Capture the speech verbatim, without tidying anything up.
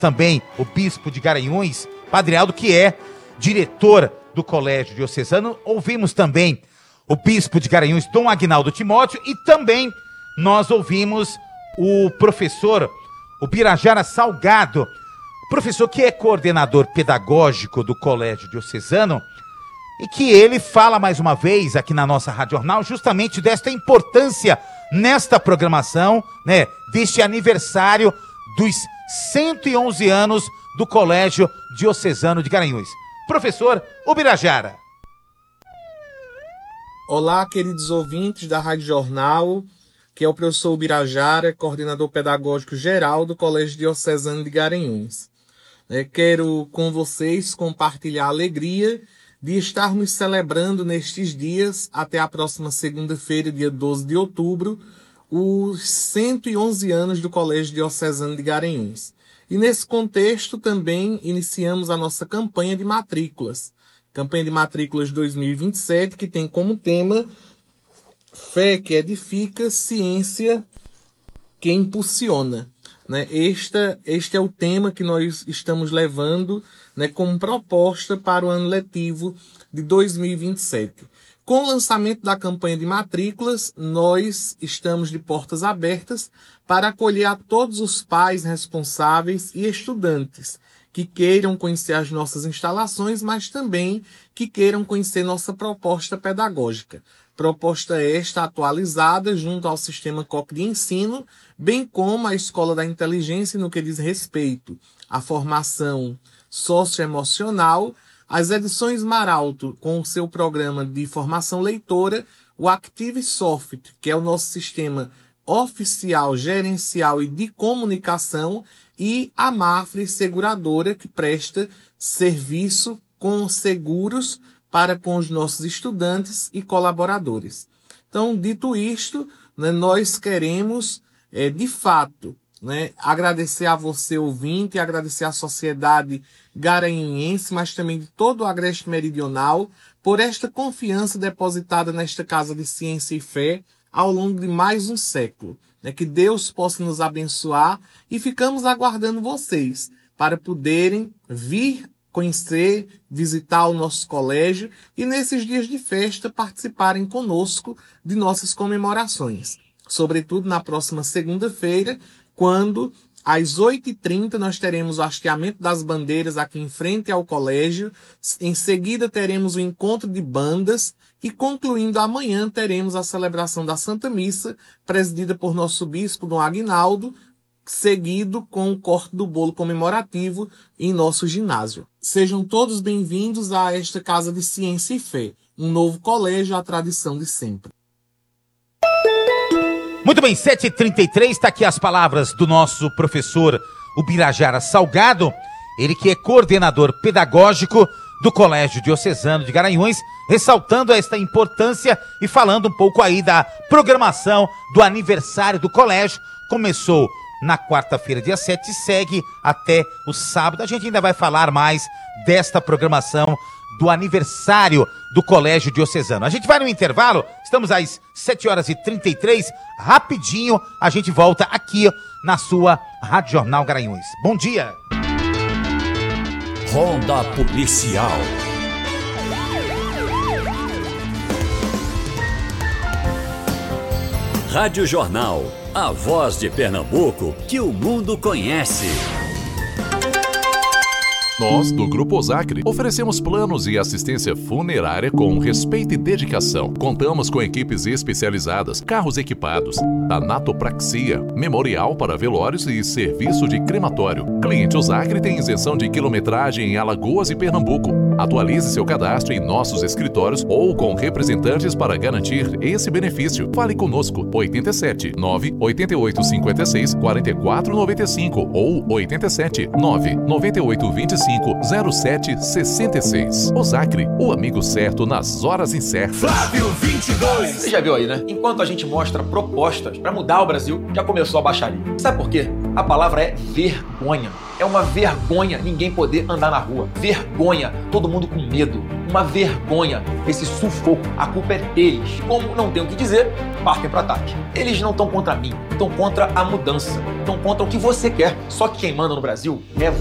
também o bispo de Garanhuns, Padre Aldo, que é diretor do Colégio Diocesano. Ouvimos também o bispo de Garanhuns, Dom Aguinaldo Timóteo, e também nós ouvimos o professor, o Birajara Salgado, professor que é coordenador pedagógico do Colégio Diocesano, e que ele fala mais uma vez aqui na nossa Rádio Jornal justamente desta importância nesta programação, né, deste aniversário dos cento e onze anos do Colégio Diocesano de Garanhuns. Professor Ubirajara. Olá, queridos ouvintes da Rádio Jornal, que é o professor Ubirajara, coordenador pedagógico geral do Colégio Diocesano de Garanhuns. É, quero com vocês compartilhar a alegria de estarmos celebrando nestes dias, até a próxima segunda-feira, dia doze de outubro, os cento e onze anos do Colégio Diocesano de Garanhuns. E nesse contexto também iniciamos a nossa campanha de matrículas. Campanha de matrículas dois mil e vinte e sete, que tem como tema Fé que edifica, ciência que impulsiona. Né? Este, este é o tema que nós estamos levando, né, como proposta para o ano letivo de dois mil e vinte e sete. Com o lançamento da campanha de matrículas, nós estamos de portas abertas para acolher a todos os pais responsáveis e estudantes que queiram conhecer as nossas instalações, mas também que queiram conhecer nossa proposta pedagógica. Proposta esta atualizada junto ao sistema C O C de ensino, bem como a Escola da Inteligência no que diz respeito à formação socioemocional, as edições Maralto com o seu programa de formação leitora, o Active Soft, que é o nosso sistema oficial, gerencial e de comunicação, e a Mafre Seguradora, que presta serviço com seguros para com os nossos estudantes e colaboradores. Então, dito isto, né, nós queremos, é, de fato, né, agradecer a você, ouvinte, e agradecer à sociedade garanhuense, mas também de todo o Agreste Meridional, por esta confiança depositada nesta Casa de Ciência e Fé ao longo de mais um século. Né, que Deus possa nos abençoar, e ficamos aguardando vocês para poderem vir conhecer, visitar o nosso colégio e nesses dias de festa participarem conosco de nossas comemorações. Sobretudo na próxima segunda-feira, quando às oito e trinta nós teremos o hasteamento das bandeiras aqui em frente ao colégio. Em seguida teremos o encontro de bandas e, concluindo amanhã, teremos a celebração da Santa Missa, presidida por nosso bispo, Dom Aguinaldo, seguido com o corte do bolo comemorativo em nosso ginásio. Sejam todos bem-vindos a esta Casa de Ciência e Fé, um novo colégio à tradição de sempre. Muito bem, sete e trinta e três, está aqui as palavras do nosso professor Ubirajara Salgado, ele que é coordenador pedagógico do Colégio Diocesano de Garanhuns, ressaltando esta importância e falando um pouco aí da programação do aniversário do colégio. Começou na quarta-feira, dia sete, e segue até o sábado. A gente ainda vai falar mais desta programação do aniversário do Colégio Diocesano. A gente vai no intervalo, estamos às sete horas e trinta e três, rapidinho a gente volta aqui na sua Rádio Jornal Garanhuns. Bom dia! Ronda Policial. Rádio Jornal, a voz de Pernambuco que o mundo conhece. Nós, do Grupo Osacre, oferecemos planos e assistência funerária com respeito e dedicação. Contamos com equipes especializadas, carros equipados, tanatopraxia, memorial para velórios e serviço de crematório. Cliente Osacre tem isenção de quilometragem em Alagoas e Pernambuco. Atualize seu cadastro em nossos escritórios ou com representantes para garantir esse benefício. Fale conosco, oito sete, nove oito oito cinco seis, quatro quatro nove cinco ou oito sete, nove nove oito dois cinco, zero sete seis seis. Osacre, o amigo certo nas horas incertas. Flávio vinte e dois. Você já viu aí, né? Enquanto a gente mostra propostas para mudar o Brasil, já começou a baixaria. Sabe por quê? A palavra é vergonha. É uma vergonha ninguém poder andar na rua. Vergonha, todo mundo com medo. uma vergonha, esse sufoco. A culpa é deles. Como não tem o que dizer, partem para ataque. Eles não estão contra mim, estão contra a mudança, estão contra o que você quer. Só que quem manda no Brasil é